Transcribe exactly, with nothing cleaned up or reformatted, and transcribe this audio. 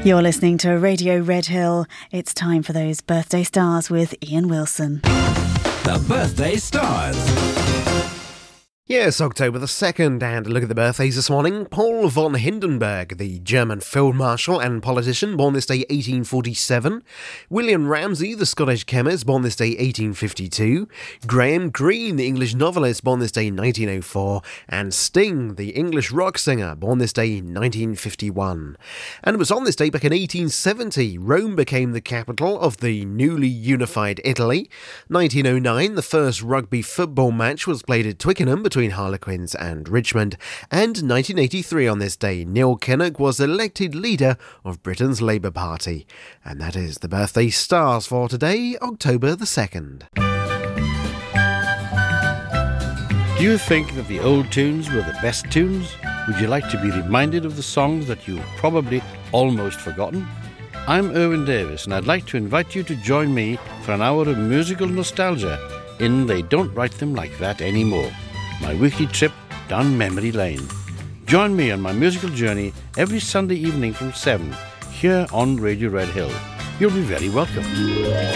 You're listening to Radio Red Hill. It's time for those birthday stars with Ian Wilson. The Birthday Stars. Yes, October the second, and a look at the birthdays this morning. Paul von Hindenburg, the German field marshal and politician, born this day eighteen forty-seven. William Ramsay, the Scottish chemist, born this day eighteen fifty-two. Graham Greene, the English novelist, born this day nineteen oh four. And Sting, the English rock singer, born this day nineteen fifty-one. And it was on this day back in eighteen seventy, Rome became the capital of the newly unified Italy. nineteen oh nine, the first rugby football match was played at Twickenham between Harlequins and Richmond, and nineteen eighty-three on this day, Neil Kinnock was elected leader of Britain's Labour Party. And that is the birthday stars for today, October the second. Do you think that the old tunes were the best tunes? Would you like to be reminded of the songs that you've probably almost forgotten? I'm Erwin Davis, and I'd like to invite you to join me for an hour of musical nostalgia in They Don't Write Them Like That Anymore, my weekly trip down memory lane. Join me on my musical journey every Sunday evening from seven, here on Radio Red Hill. You'll be very welcome.